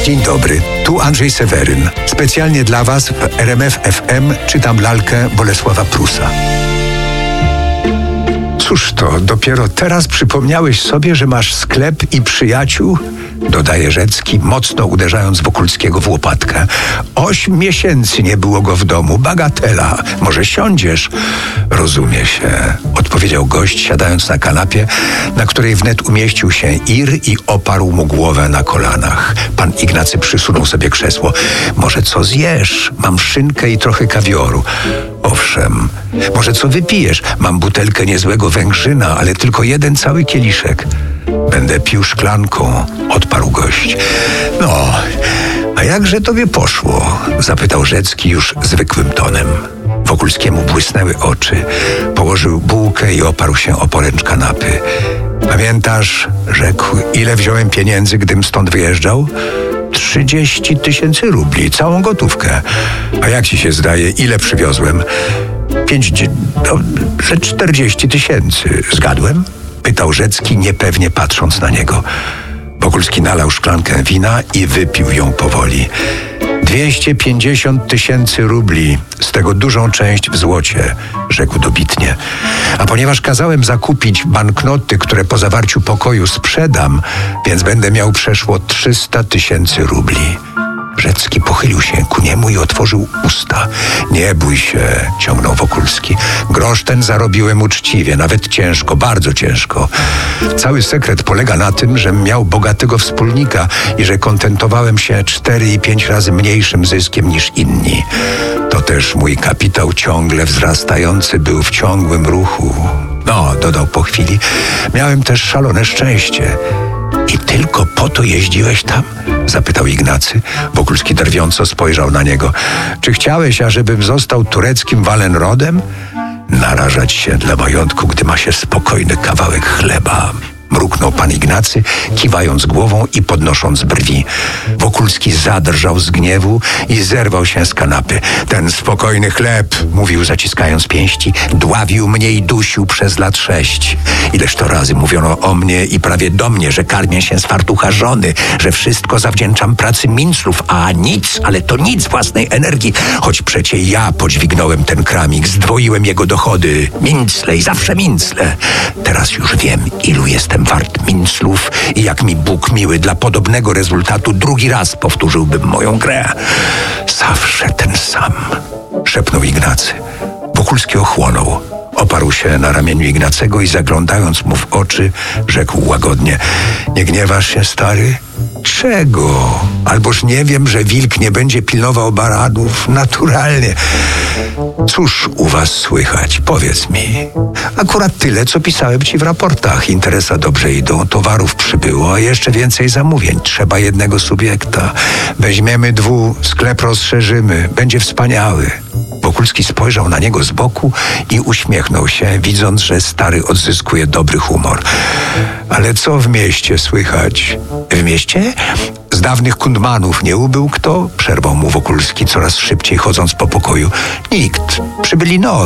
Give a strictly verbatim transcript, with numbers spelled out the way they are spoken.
Dzień dobry, tu Andrzej Seweryn. Specjalnie dla Was w R M F F M czytam lalkę Bolesława Prusa. Cóż to, dopiero teraz przypomniałeś sobie, że masz sklep i przyjaciół? Dodaje Rzecki, mocno uderzając Wokulskiego w łopatkę. Ośm miesięcy nie było go w domu. Bagatela. Może siądziesz? Rozumie się, odpowiedział gość, siadając na kanapie, na której wnet umieścił się Ir i oparł mu głowę na kolanach. Pan Ignacy przysunął sobie krzesło. Może co zjesz? Mam szynkę i trochę kawioru. Owszem. Może co wypijesz? Mam butelkę niezłego węgrzyna, ale tylko jeden cały kieliszek. Będę pił szklanką, odparł gość. No, a jakże tobie poszło? Zapytał Rzecki już zwykłym tonem. Wokulskiemu błysnęły oczy. Położył bułkę i oparł się o poręcz kanapy. Pamiętasz, rzekł, ile wziąłem pieniędzy, gdym stąd wyjeżdżał? Trzydzieści tysięcy rubli, całą gotówkę. A jak ci się zdaje, ile przywiozłem? Pięć, no, ze czterdzieści tysięcy. Zgadłem? Pytał Rzecki, niepewnie patrząc na niego. Wokulski nalał szklankę wina i wypił ją powoli. Dwieście pięćdziesiąt tysięcy rubli, z tego dużą część w złocie, rzekł dobitnie. A ponieważ kazałem zakupić banknoty, które po zawarciu pokoju sprzedam, więc będę miał przeszło trzysta tysięcy rubli. Rzecki pochylił się ku niemu i otworzył usta. Nie bój się, ciągnął Wokulski. Grosz ten zarobiłem uczciwie, nawet ciężko, bardzo ciężko. Cały sekret polega na tym, żem miał bogatego wspólnika i że kontentowałem się cztery i pięć razy mniejszym zyskiem niż inni. To też mój kapitał ciągle wzrastający był w ciągłym ruchu. No, dodał po chwili, miałem też szalone szczęście. I tylko po to jeździłeś tam? Zapytał Ignacy. Wokulski drwiąco spojrzał na niego. Czy chciałeś, ażebym został tureckim Wallenrodem? Narażać się dla majątku, gdy ma się spokojny kawałek chleba. Mruknął pan Ignacy, kiwając głową i podnosząc brwi. Wokulski zadrżał z gniewu i zerwał się z kanapy. Ten spokojny chleb, mówił zaciskając pięści, dławił mnie i dusił przez lat sześć. Ileż to razy mówiono o mnie i prawie do mnie, że karmię się z fartucha żony, że wszystko zawdzięczam pracy minclów, a nic, ale to nic własnej energii, choć przecie ja podźwignąłem ten kramik, zdwoiłem jego dochody. Mincle i zawsze mincle. Teraz już wiem, ilu jestem wart minclów i jak mi Bóg miły, dla podobnego rezultatu drugi raz powtórzyłbym moją grę. Zawsze ten sam, szepnął Ignacy. Wokulski ochłonął. Oparł się na ramieniu Ignacego i zaglądając mu w oczy, rzekł łagodnie: nie gniewasz się, stary? Czego? Alboż nie wiem, że wilk nie będzie pilnował baranów. Naturalnie. Cóż u was słychać? Powiedz mi. Akurat tyle, co pisałem ci w raportach. Interesa dobrze idą, towarów przybyło, a jeszcze więcej zamówień. Trzeba jednego subiekta. Weźmiemy dwu, sklep rozszerzymy. Będzie wspaniały. Wokulski spojrzał na niego z boku i uśmiechnął się, widząc, że stary odzyskuje dobry humor. Ale co w mieście słychać? W mieście? Z dawnych kundmanów nie ubył kto? Przerwał mu Wokulski, coraz szybciej chodząc po pokoju. Nikt. Przybyli nowi.